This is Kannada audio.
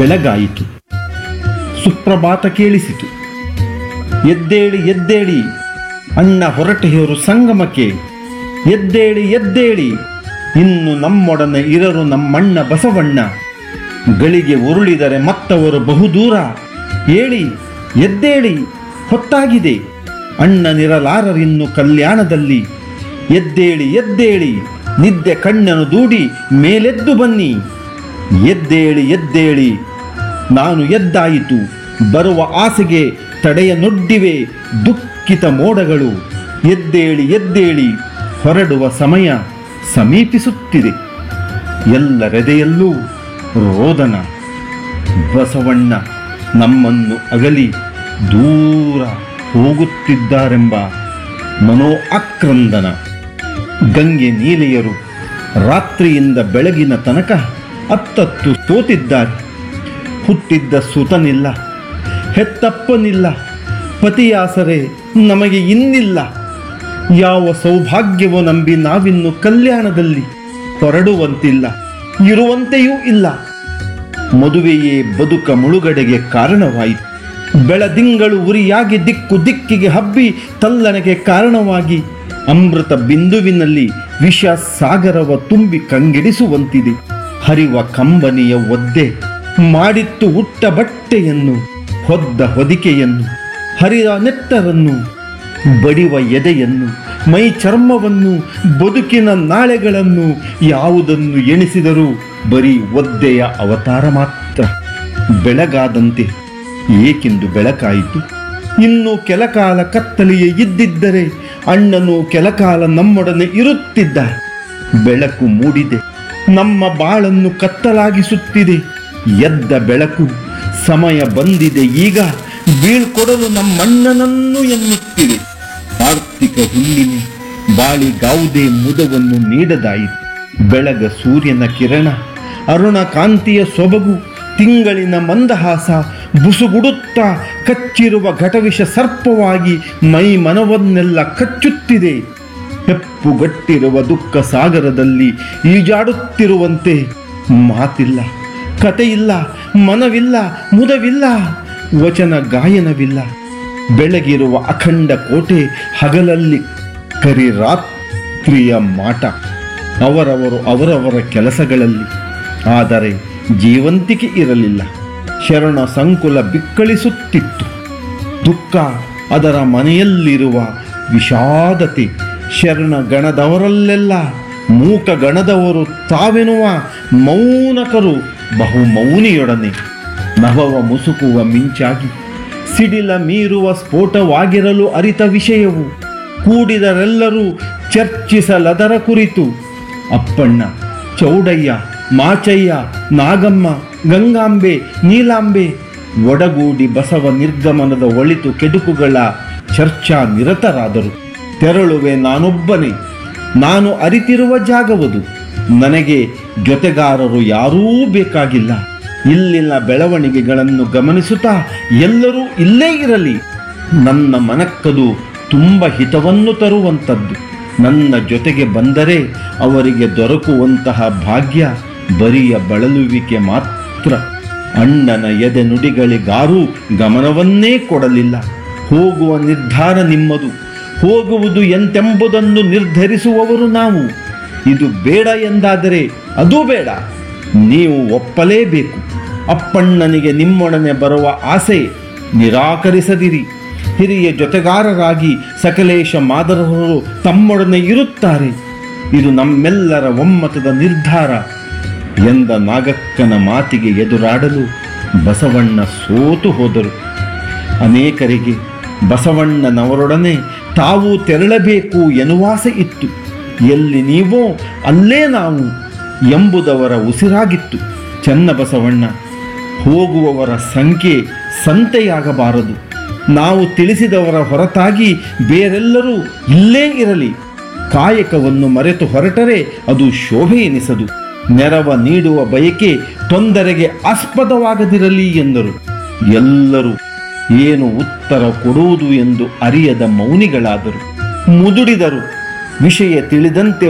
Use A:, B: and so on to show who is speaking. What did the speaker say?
A: ಬೆಳಗಾಯಿತು. ಸುಪ್ರಭಾತ ಕೇಳಿಸಿತು. ಎದ್ದೇಳಿ ಎದ್ದೇಳಿ, ಅಣ್ಣ ಹೊರಟೆಯವರು ಸಂಗಮಕ್ಕೆ. ಎದ್ದೇಳಿ ಎದ್ದೇಳಿ, ಇನ್ನು ನಮ್ಮೊಡನೆ ಇರರು ನಮ್ಮಣ್ಣ ಬಸವಣ್ಣ. ಗಳಿಗೆ ಉರುಳಿದರೆ ಮತ್ತವರು ಬಹುದೂರ. ಏಳಿ ಎದ್ದೇಳಿ, ಹೊತ್ತಾಗಿದೆ, ಅಣ್ಣನಿರಲಾರರಿನ್ನು ಕಲ್ಯಾಣದಲ್ಲಿ. ಎದ್ದೇಳಿ ಎದ್ದೇಳಿ, ನಿದ್ದೆ ಕಣ್ಣನ್ನು ದೂಡಿ ಮೇಲೆದ್ದು ಬನ್ನಿ. ಎದ್ದೇಳಿ ಎದ್ದೇಳಿ, ನಾನು ಎದ್ದಾಯಿತು, ಬರುವ ಆಸೆಗೆ ತಡೆಯನೊಡ್ಡಿವೆ ದುಃಖಿತ ಮೋಡಗಳು. ಎದ್ದೇಳಿ ಎದ್ದೇಳಿ, ಹೊರಡುವ ಸಮಯ ಸಮೀಪಿಸುತ್ತಿದೆ. ಎಲ್ಲರೆದೆಯಲ್ಲೂ ರೋದನ. ಬಸವಣ್ಣ ನಮ್ಮನ್ನು ಅಗಲಿ ದೂರ ಹೋಗುತ್ತಿದ್ದಾರೆಂಬ ಮನೋ ಆಕ್ರಂದನ. ಗಂಗೆ ನೀಲೆಯರು ರಾತ್ರಿಯಿಂದ ಬೆಳಗಿನ ತನಕ ಅತ್ತತ್ತು ಸೋತಿದ್ದಾರೆ. ಹುಟ್ಟಿದ್ದ ಸುತನಿಲ್ಲ, ಹೆತ್ತಪ್ಪನಿಲ್ಲ, ಪತಿಯಾಸರೆ ನಮಗೆ ಇನ್ನಿಲ್ಲ. ಯಾವ ಸೌಭಾಗ್ಯವೋ ನಂಬಿ ನಾವಿನ್ನು ಕಲ್ಯಾಣದಲ್ಲಿ ಹೊರಡುವಂತಿಲ್ಲ, ಇರುವಂತೆಯೂ ಇಲ್ಲ. ಮದುವೆಯೇ ಬದುಕ ಮುಳುಗಡೆಗೆ ಕಾರಣವಾಯಿತು. ಬೆಳದಿಂಗಳು ಉರಿಯಾಗಿ ದಿಕ್ಕು ದಿಕ್ಕಿಗೆ ಹಬ್ಬಿ ತಲ್ಲಣೆಗೆ ಕಾರಣವಾಗಿ ಅಮೃತ ಬಿಂದುವಿನಲ್ಲಿ ವಿಷ ಸಾಗರವ ತುಂಬಿ ಕಂಗೆಡಿಸುವಂತಿದೆ. ಹರಿವ ಕಂಬನಿಯ ಒದ್ದೆ ಮಾಡಿತ್ತು ಉಟ್ಟ ಬಟ್ಟೆಯನ್ನು, ಹೊದ್ದ ಹೊದಿಕೆಯನ್ನು, ಹರಿದ ನೆತ್ತರನ್ನು, ಬಡಿವ ಎದೆಯನ್ನು, ಮೈ ಚರ್ಮವನ್ನು, ಬದುಕಿನ ನಾಳೆಗಳನ್ನು ಯಾವುದನ್ನು ಎಣಿಸಿದರೂ ಬರೀ ಒದ್ದೆಯ ಅವತಾರ ಮಾತ್ರ. ಬೆಳಗಾದಂತೆ ಏಕೆಂದು ಬೆಳಕಾಯಿತು? ಇನ್ನು ಕೆಲಕಾಲ ಕತ್ತಲೆಯೇ ಇದ್ದಿದ್ದರೆ ಅಣ್ಣನು ಕೆಲಕಾಲ ನಮ್ಮೊಡನೆ ಇರುತ್ತಿದ್ದ. ಬೆಳಕು ಮೂಡಿದೆ, ನಮ್ಮ ಬಾಳನ್ನು ಕತ್ತಲಾಗಿಸುತ್ತಿದೆ. ಎದ್ದ ಬೆಳಕು, ಸಮಯ ಬಂದಿದೆ ಈಗ, ಬೀಳ್ಕೊಡಲು ನಮ್ಮಣ್ಣನನ್ನು ಎನ್ನುತ್ತಿದೆ. ಆರ್ಥಿಕ ಹುಣ್ಣಿಮೆ ಬಾಳಿಗಾವುದೇ ಮುದವನ್ನು ನೀಡದಾಯಿತು. ಬೆಳಗ ಸೂರ್ಯನ ಕಿರಣ, ಅರುಣ ಕಾಂತಿಯ ಸೊಬಗು, ತಿಂಗಳಿನ ಮಂದಹಾಸ ಬುಸುಗುಡುತ್ತಾ ಕಚ್ಚಿರುವ ಘಟವಿಷ ಸರ್ಪವಾಗಿ ಮೈ ಮನವನ್ನೆಲ್ಲ ಕಚ್ಚುತ್ತಿದೆ. ಹೆಪ್ಪುಗಟ್ಟಿರುವ ದುಃಖ ಸಾಗರದಲ್ಲಿ ಈಜಾಡುತ್ತಿರುವಂತೆ ಮಾತಿಲ್ಲ, ಕಥೆಯಿಲ್ಲ, ಮನವಿಲ್ಲ, ಮುದವಿಲ್ಲ, ವಚನ ಗಾಯನವಿಲ್ಲ. ಬೆಳಗಿರುವ ಅಖಂಡ ಕೋಟೆ ಹಗಲಲ್ಲಿ ಕರಿರಾತ್ರಿಯ ಮಾಟ. ಅವರವರು ಅವರವರ ಕೆಲಸಗಳಲ್ಲಿ, ಆದರೆ ಜೀವಂತಿಕೆ ಇರಲಿಲ್ಲ. ಶರಣ ಸಂಕುಲ ಬಿಕ್ಕಳಿಸುತ್ತಿತ್ತು. ದುಃಖ ಅದರ ಮನೆಯಲ್ಲಿರುವ ವಿಷಾದತೆ. ಶರಣ ಗಣದವರಲ್ಲೆಲ್ಲ ಮೂಕ ಗಣದವರು ತಾವೆನ್ನುವ ಮೌನಕರು ಬಹುಮೌನಿಯೊಡನೆ. ನಭವ ಮುಸುಕುವ ಮಿಂಚಾಗಿ ಸಿಡಿಲ ಮೀರುವ ಸ್ಫೋಟವಾಗಿರಲು ಅರಿತ ವಿಷಯವು ಕೂಡಿದರೆಲ್ಲರೂ ಚರ್ಚಿಸಲದರ ಕುರಿತು. ಅಪ್ಪಣ್ಣ, ಚೌಡಯ್ಯ, ಮಾಚಯ್ಯ, ನಾಗಮ್ಮ, ಗಂಗಾಂಬೆ, ನೀಲಾಂಬೆ ಒಡಗೂಡಿ ಬಸವ ನಿರ್ಗಮನದ ಒಳಿತು ಕೆಡುಕುಗಳ ಚರ್ಚಾ ನಿರತರಾದರು. ತೆರಳುವೆ ನಾನೊಬ್ಬನೇ, ನಾನು ಅರಿತಿರುವ ಜಾಗವದು. ನನಗೆ ಜೊತೆಗಾರರು ಯಾರೂ ಬೇಕಾಗಿಲ್ಲ. ಇಲ್ಲಿನ ಬೆಳವಣಿಗೆಗಳನ್ನು ಗಮನಿಸುತ್ತಾ ಎಲ್ಲರೂ ಇಲ್ಲೇ ಇರಲಿ. ನನ್ನ ಮನಕ್ಕದು ತುಂಬ ಹಿತವನ್ನು ತರುವಂಥದ್ದು. ನನ್ನ ಜೊತೆಗೆ ಬಂದರೆ ಅವರಿಗೆ ದೊರಕುವಂತಹ ಭಾಗ್ಯ ಬರಿಯ ಬಳಲುವಿಕೆ ಮಾತ್ರ. ಅಣ್ಣನ ಎದೆ ನುಡಿಗಳಿಗಾರೂ ಗಮನವನ್ನೇ ಕೊಡಲಿಲ್ಲ. ಹೋಗುವ ನಿರ್ಧಾರ ನಿಮ್ಮದು, ಹೋಗುವುದು ಎಂತೆಂಬುದನ್ನು ನಿರ್ಧರಿಸುವವರು ನಾವು. ಇದು ಬೇಡ ಎಂದಾದರೆ ಅದೂ ಬೇಡ, ನೀವು ಒಪ್ಪಲೇಬೇಕು. ಅಪ್ಪಣ್ಣನಿಗೆ ನಿಮ್ಮೊಡನೆ ಬರುವ ಆಸೆ ನಿರಾಕರಿಸದಿರಿ. ಹಿರಿಯ ಜೊತೆಗಾರರಾಗಿ ಸಕಲೇಶ ಮಾದರರು ತಮ್ಮೊಡನೆ ಇರುತ್ತಾರೆ. ಇದು ನಮ್ಮೆಲ್ಲರ ಒಮ್ಮತದ ನಿರ್ಧಾರ ಎಂದ ನಾಗಕ್ಕನ ಮಾತಿಗೆ ಎದುರಾಡಲು ಬಸವಣ್ಣ ಸೋತು ಹೋದರು. ಅನೇಕರಿಗೆ ಬಸವಣ್ಣನವರೊಡನೆ ತಾವು ತೆರಳಬೇಕು ಎನ್ನುವಾಸೆ ಇತ್ತು. ಎಲ್ಲಿ ನೀವೋ ಅಲ್ಲೇ ನಾವು ಎಂಬುದವರ ಉಸಿರಾಗಿತ್ತು. ಚನ್ನಬಸವಣ್ಣ, ಹೋಗುವವರ ಸಂಖ್ಯೆ ಸಂತೆಯಾಗಬಾರದು. ನಾವು ತಿಳಿಸಿದವರ ಹೊರತಾಗಿ ಬೇರೆಲ್ಲರೂ ಇಲ್ಲೇ ಇರಲಿ. ಕಾಯಕವನ್ನು ಮರೆತು ಹೊರಟರೆ ಅದು ಶೋಭೆ ಎನಿಸದು. ನೆರವ ನೀಡುವ ಬಯಕೆ ತೊಂದರೆಗೆ ಆಸ್ಪದವಾಗದಿರಲಿ ಎಂದರು. ಎಲ್ಲರೂ ಏನು ಉತ್ತರ ಕೊಡುವುದು ಎಂದು ಅರಿಯದ ಮೌನಿಗಳಾದರು. ಮುದುಡಿದರು. ವಿಷಯ ತಿಳಿದಂತೆ